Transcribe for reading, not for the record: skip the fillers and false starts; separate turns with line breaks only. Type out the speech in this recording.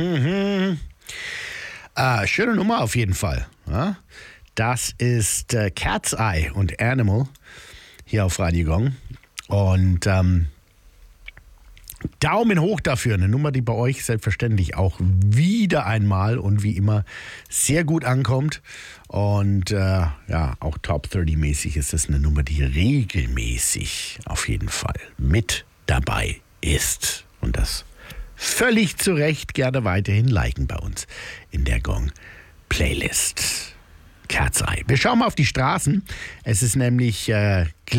Schöne Nummer auf jeden Fall. Ja? Das ist Cat's Eye und Animal hier auf Radio Gong. Und Daumen hoch dafür. Eine Nummer, die bei euch selbstverständlich auch wieder einmal und wie immer sehr gut ankommt. Und auch Top 30-mäßig ist das eine Nummer, die regelmäßig auf jeden Fall mit dabei ist. Und das völlig zu Recht. Gerne weiterhin liken bei uns in der Gong-Playlist. Cat's Eye. Wir schauen mal auf die Straßen. Es ist nämlich